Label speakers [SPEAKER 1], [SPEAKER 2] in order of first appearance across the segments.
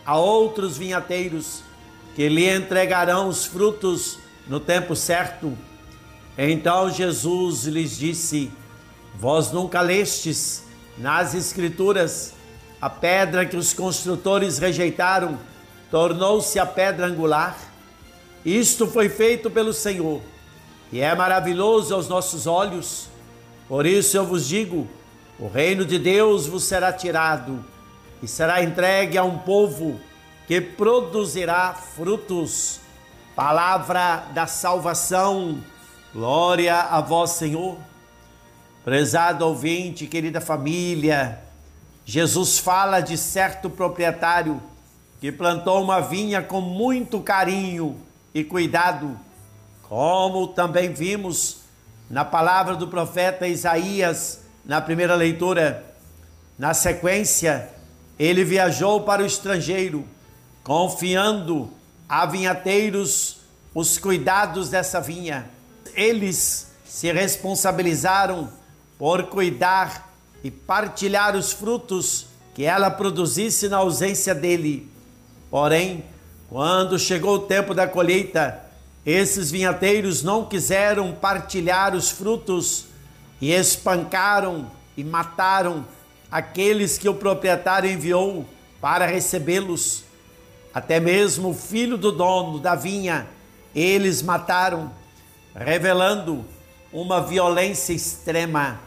[SPEAKER 1] a outros vinhateiros, que lhe entregarão os frutos no tempo certo. Então Jesus lhes disse: vós nunca lestes nas Escrituras: a pedra que os construtores rejeitaram tornou-se a pedra angular. Isto foi feito pelo Senhor, e é maravilhoso aos nossos olhos. Por isso eu vos digo: o reino de Deus vos será tirado e será entregue a um povo que produzirá frutos. Palavra da salvação. Glória a vós, Senhor. Prezado ouvinte, querida família, Jesus fala de certo proprietário que plantou uma vinha com muito carinho e cuidado, como também vimos na palavra do profeta Isaías na primeira leitura. Na sequência, ele viajou para o estrangeiro, confiando a vinhateiros os cuidados dessa vinha. Eles se responsabilizaram por cuidar e partilhar os frutos que ela produzisse na ausência dele. Porém, quando chegou o tempo da colheita, esses vinhateiros não quiseram partilhar os frutos e espancaram e mataram aqueles que o proprietário enviou para recebê-los. Até mesmo o filho do dono da vinha eles mataram, revelando uma violência extrema.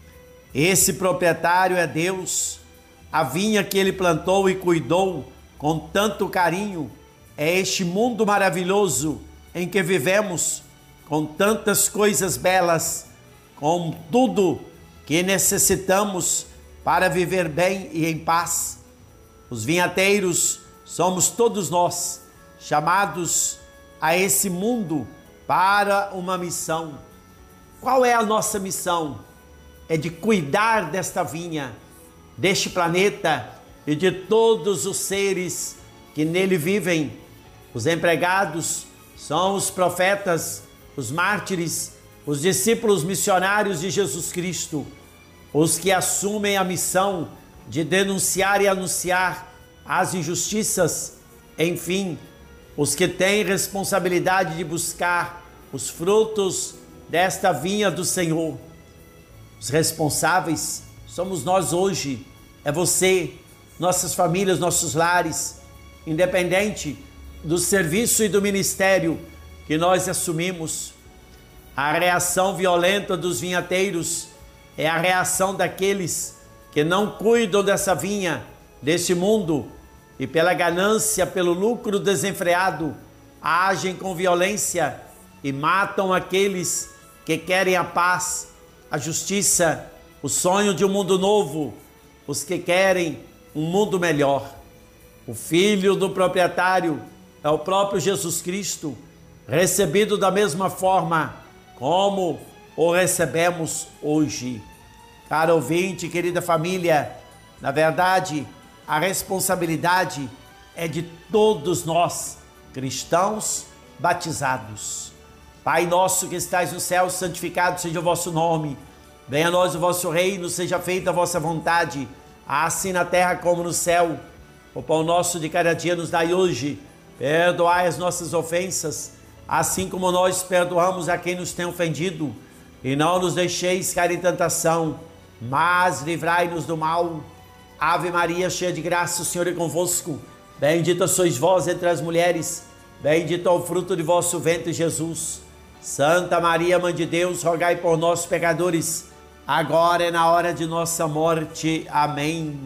[SPEAKER 1] Esse proprietário é Deus. A vinha que ele plantou e cuidou com tanto carinho é este mundo maravilhoso em que vivemos, com tantas coisas belas, com tudo que necessitamos para viver bem e em paz. Os vinhateiros somos todos nós, chamados a esse mundo para uma missão. Qual é a nossa missão? É de cuidar desta vinha, deste planeta e de todos os seres que nele vivem. Os empregados são os profetas, os mártires, os discípulos missionários de Jesus Cristo, os que assumem a missão de denunciar e anunciar as injustiças, enfim, os que têm responsabilidade de buscar os frutos desta vinha do Senhor. Os responsáveis somos nós hoje, é você, nossas famílias, nossos lares, independente do serviço e do ministério que nós assumimos. A reação violenta dos vinhateiros é a reação daqueles que não cuidam dessa vinha, desse mundo, e pela ganância, pelo lucro desenfreado, agem com violência e matam aqueles que querem a paz, a justiça, o sonho de um mundo novo, os que querem um mundo melhor. O filho do proprietário é o próprio Jesus Cristo, recebido da mesma forma como o recebemos hoje. Caro ouvinte, querida família, na verdade, a responsabilidade é de todos nós, cristãos batizados. Pai nosso que estais no céu, santificado seja o vosso nome. Venha a nós o vosso reino, seja feita a vossa vontade, assim na terra como no céu. O pão nosso de cada dia nos dai hoje. Perdoai as nossas ofensas, assim como nós perdoamos a quem nos tem ofendido. E não nos deixeis cair em tentação, mas livrai-nos do mal. Ave Maria, cheia de graça, o Senhor é convosco. Bendita sois vós entre as mulheres, bendito é o fruto de vosso ventre, Jesus. Santa Maria, Mãe de Deus, rogai por nós, pecadores, agora e na hora de nossa morte. Amém.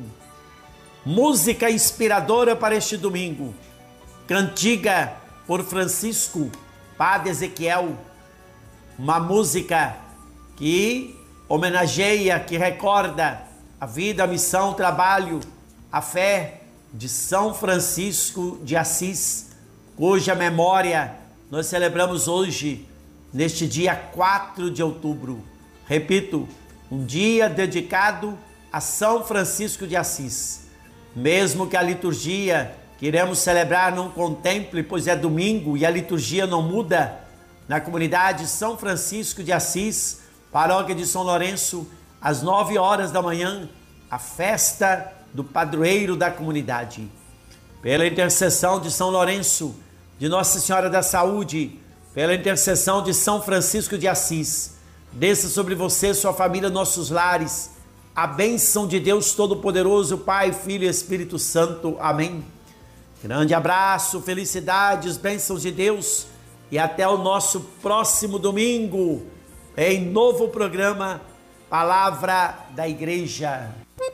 [SPEAKER 1] Música inspiradora para este domingo. Cantiga por Francisco, Padre Ezequiel. Uma música que homenageia, que recorda a vida, a missão, o trabalho, a fé de São Francisco de Assis, cuja memória nós celebramos hoje, neste dia 4 de outubro. Repito, um dia dedicado a São Francisco de Assis. Mesmo que a liturgia que iremos celebrar não contemple, pois é domingo e a liturgia não muda, na comunidade São Francisco de Assis, paróquia de São Lourenço, às 9 horas da manhã, a festa do padroeiro da comunidade. pela intercessão de São Lourenço, de Nossa Senhora da Saúde, pela intercessão de São Francisco de Assis, desça sobre você, sua família, nossos lares, a bênção de Deus Todo-Poderoso, Pai, Filho e Espírito Santo. Amém. Grande abraço, felicidades, bênçãos de Deus e até o nosso próximo domingo, em novo programa Palavra da Igreja.